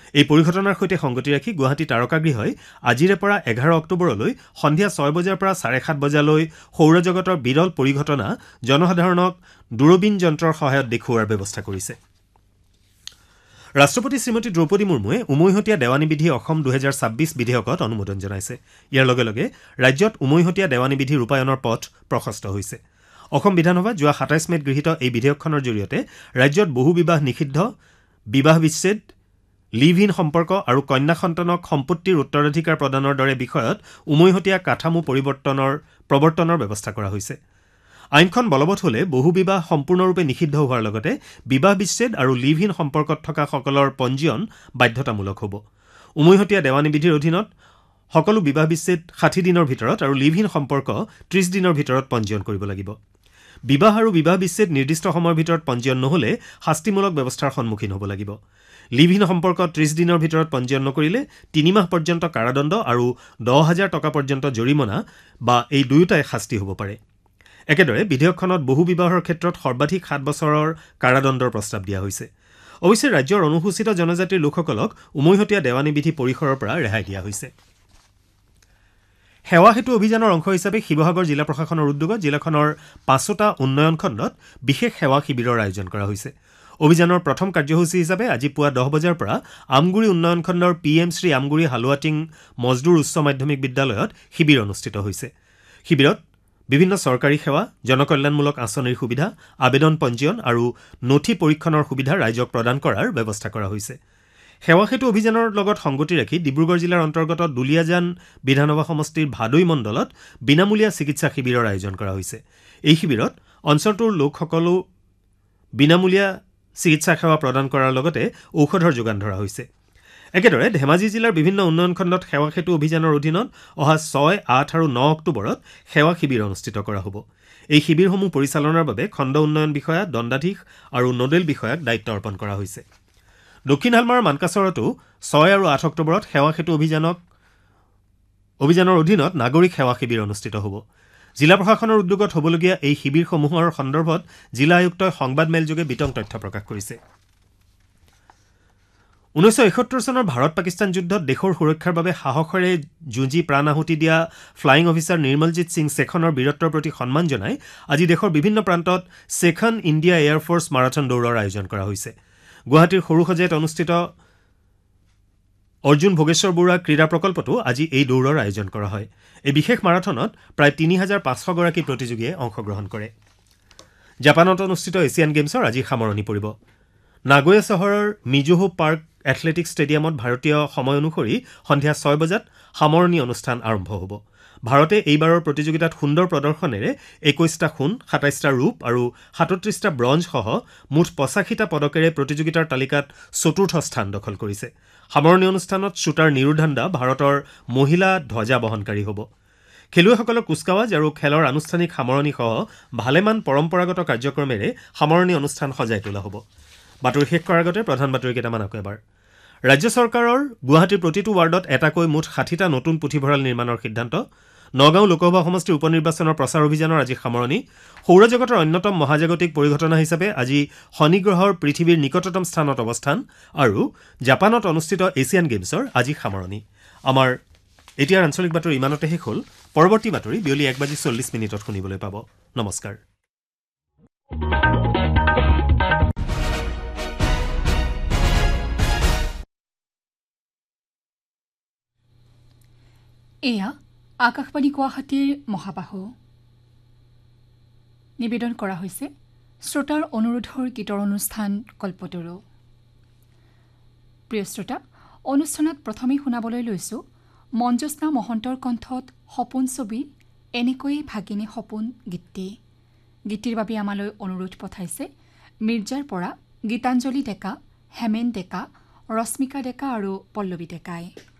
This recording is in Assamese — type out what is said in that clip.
এই পৰিঘটনাৰ সৈতে সংগতি ৰাখি গুৱাহাটী তাৰকাগৃহই আজিৰে পৰা 11 অক্টোবৰলৈ সন্ধিয়া 6 বজাৰ পৰা 7:30 বজালৈ সৌৰজগতৰ বিৰল পৰিঘটনা জনসাধাৰণক দূৰবীন যন্ত্ৰৰ সহায়ত দেখুওৱাৰ ব্যৱস্থা কৰিছে। ৰাষ্ট্ৰপতি শ্ৰীমতী দ্ৰৌপদী মুৰ্মুৱে উমৈহতীয়া দেৱানী বিধি অসম 2026 বিধেয়কত অনুমোদন জনাইছে। ইয়াৰ লগে লগে ৰাজ্যত উমৈহতীয়া দেৱানী বিধি ৰূপায়ণৰ পথ প্ৰশস্ত হৈছে। অসম বিধানসভাত যোৱা 27 মেত গৃহীত এই বিধেয়কখনৰ জৰিয়তে ৰাজ্যত বহু বিবাহ নিষিদ্ধ, বিবাহ বিচ্ছেদ, লিভ ইন সম্পৰ্ক আৰু কন্যা সন্তানক সম্পত্তিৰ উত্তৰাধিকাৰ প্ৰদানৰ দৰে বিষয়ত উমৈহতীয়া কাঠামো প্ৰৱৰ্তনৰ ব্যৱস্থা কৰা হৈছে। আইনখন বলবৎ হ'লে বহু বিবাহ সম্পূৰ্ণৰূপে নিষিদ্ধ হোৱাৰ লগতে বিবাহ বিচ্ছেদ আৰু লিভ ইন সম্পৰ্কত থকা সকলৰ পঞ্জীয়ন বাধ্যতামূলক হ'ব। উমৈহতীয়া দেৱানী বিধিৰ অধীনত সকলো বিবাহ বিচ্ছেদ 60 দিনৰ ভিতৰত আৰু লিভ ইন সম্পৰ্ক 30 দিনৰ ভিতৰত পঞ্জীয়ন কৰিব লাগিব। বিবাহ আৰু বিবাহ বিচ্ছেদ নিৰ্দিষ্ট সময়ৰ ভিতৰত পঞ্জীয়ন নহ'লে শাস্তিমূলক ব্যৱস্থাৰ সন্মুখীন হ'ব লাগিব। লিভ ইন সম্পৰ্ক 30 দিনৰ ভিতৰত পঞ্জীয়ন নকৰিলে 3 মাহ পৰ্যন্ত কাৰাদণ্ড আৰু 10,000 টকা পৰ্যন্ত জৰিমনা বা এই দুয়োটাই শাস্তি হ'ব পাৰে। একেদৰে বিধেয়কখনত বহু বিবাহৰ ক্ষেত্ৰত সৰ্বাধিক 7 বছৰৰ কাৰাদণ্ডৰ প্ৰস্তাৱ দিয়া হৈছে। অৱশ্যে ৰাজ্যৰ অনুসূচিত জনজাতিৰ লোকসকলক উমৈহতীয়া দেৱানী বিধি পৰিসৰৰ পৰা ৰেহাই দিয়া হৈছে। সেৱা সেতু অভিযানৰ অংশ হিচাপে শিৱসাগৰ জিলা প্ৰশাসনৰ উদ্যোগত জিলাখনৰ 5টা উন্নয়ন খণ্ডত বিশেষ সেৱা শিবিৰৰ আয়োজন কৰা হৈছে। অভিযানৰ প্ৰথম কাৰ্যসূচী হিচাপে আজি পুৱা 10 বজাৰ পৰা আমগুৰি উন্নয়ন খণ্ডৰ PM শ্ৰী আমগুৰি হালুৱাটিং মজদুৰ উচ্চ মাধ্যমিক বিদ্যালয়ত শিবিৰ অনুষ্ঠিত হৈছে। শিবিৰত বিভিন্ন চৰকাৰী সেৱা, জনকল্যাণমূলক আঁচনিৰ সুবিধা, আবেদন পঞ্জীয়ন আৰু নথি পৰীক্ষণৰ সুবিধা ৰাইজক প্ৰদান কৰাৰ ব্যৱস্থা কৰা হৈছে। সেৱা সেতু অভিযানৰ লগত সংগতি ৰাখি ডিব্ৰুগড় জিলাৰ অন্তৰ্গত দুলিয়াজান বিধানসভা সমষ্টিৰ ভাদৈ মণ্ডলত বিনামূলীয়া চিকিৎসা শিবিৰৰ আয়োজন কৰা হৈছে। এই শিবিৰত অঞ্চলটোৰ লোকসকলো বিনামূলীয়া চিকিৎসা সেৱা প্ৰদান কৰাৰ লগতে ঔষধৰ যোগান ধৰা হৈছে। একেদৰে ধেমাজি জিলাৰ বিভিন্ন উন্নয়ন খণ্ডত সেৱা সেতু অভিযানৰ অধীনত অহা 6, 8 আৰু 9 অক্টোবৰত সেৱা শিবিৰ অনুষ্ঠিত কৰা হ'ব। এই শিবিৰসমূহ পৰিচালনাৰ বাবে খণ্ড উন্নয়ন বিষয়া, দণ্ডাধীশ আৰু নোডেল বিষয়াক দায়িত্ব অৰ্পণ কৰা হৈছে। দক্ষিণ হালমাৰৰ মানকাচৰতো 6 আৰু 8 অক্টোবৰত সেৱা সেতু অভিযানৰ অধীনত নাগৰিক সেৱা শিবিৰ অনুষ্ঠিত হ'ব। জিলা প্ৰশাসনৰ উদ্যোগত হ'বলগীয়া এই শিবিৰসমূহৰ সন্দৰ্ভত জিলা আয়ুক্তই সংবাদমেলযোগে বিতং তথ্য প্ৰকাশ কৰিছে। 1971 চনৰ ভাৰত-পাকিস্তান যুদ্ধত দেশৰ সুৰক্ষাৰ বাবে সাহসেৰে যুঁজি প্ৰাণ আহুতি দিয়া ফ্লাইং অফিচাৰ নিৰ্মলজিৎ সিং শেখনৰ বীৰত্বৰ প্ৰতি সন্মান জনাই আজি দেশৰ বিভিন্ন প্ৰান্তত শেখন ইণ্ডিয়া এয়াৰফ'ৰ্চ মাৰাথন দৌৰৰ আয়োজন কৰা হৈছে। গুৱাহাটীৰ সৰুসজাইত অনুষ্ঠিত অৰ্জুন ভোগেশ্বৰ বৰুৱা ক্ৰীড়া প্ৰকল্পতো আজি এই দৌৰৰ আয়োজন কৰা হয়। এই বিশেষ মাৰাথনত প্ৰায় 3,500 গৰাকী প্ৰতিযোগীয়ে অংশগ্ৰহণ কৰে। জাপানত অনুষ্ঠিত এছিয়ান গেমছৰ আজি সামৰণি পৰিব। নাগোয়া চহৰৰ মিজোহো পাৰ্ক এথলেটিক্স ষ্টেডিয়ামত ভাৰতীয় সময় অনুসৰি সন্ধিয়া 6 বজাত সামৰণি অনুষ্ঠান আৰম্ভ হ'ব। ভাৰতে এইবাৰৰ প্ৰতিযোগিতাত সুন্দৰ প্ৰদৰ্শনেৰে 21টা সোণ, 27টা ৰূপ আৰু 37টা ব্ৰঞ্জসহ মুঠ 85টা পদকেৰে প্ৰতিযোগিতাৰ তালিকাত চতুৰ্থ স্থান দখল কৰিছে। সামৰণি অনুষ্ঠানত শ্বুটাৰ নিৰুধান্দা ভাৰতৰ মহিলা ধ্বজা বহনকাৰী হ'ব। খেলুৱৈসকলৰ কুচকাৱাজ আৰু খেলৰ আনুষ্ঠানিক সামৰণিসহ ভালেমান পৰম্পৰাগত কাৰ্যক্ৰমেৰে সামৰণি অনুষ্ঠান সজাই তোলা হ'ব। বাতৰি শেষ কৰাৰ আগতে প্ৰধান বাতৰি কেইটামান আকৌ এবাৰ। ৰাজ্য চৰকাৰৰ গুৱাহাটীৰ প্ৰতিটো ৱাৰ্ডত এটাকৈ মুঠ 60টা নতুন পুথিভঁৰাল নিৰ্মাণৰ সিদ্ধান্ত। নগাঁও লোকসভা সমষ্টিৰ উপ নিৰ্বাচনৰ প্ৰচাৰ অভিযানৰ আজি সামৰণি। সৌৰজগতৰ অন্যতম মহাজাগতিক পৰিঘটনা হিচাপে আজি শনি গ্ৰহৰ পৃথিৱীৰ নিকটতম স্থানত অৱস্থান আৰু জাপানত অনুষ্ঠিত এছিয়ান গেমছৰ আজি সামৰণি। আমাৰ এতিয়াৰ আঞ্চলিক বাতৰি ইমানতে শেষ হ'ল। পৰৱৰ্তী বাতৰি বিয়লি 1:40 শুনিবলৈ পাব। নমস্কাৰ। এয়া আকাশবাণী গুৱাহাটীৰ মহাবাহু। নিবেদন কৰা হৈছে শ্ৰোতাৰ অনুৰোধৰ গীতৰ অনুষ্ঠান কল্পতৰু। প্ৰিয় শ্ৰোতা, অনুষ্ঠানত প্ৰথমেই শুনাবলৈ লৈছোঁ মঞ্জোস্না মহন্তৰ কণ্ঠত সপোন ছবি এনেকৈয়ে ভাগিনী সপোন গীতটিৰ বাবে আমালৈ অনুৰোধ পঠাইছে মিৰ্জাৰ পৰা গীতাঞ্জলি ডেকা, হেমেন ডেকা, ৰশ্মিকা ডেকা আৰু পল্লৱী ডেকাই।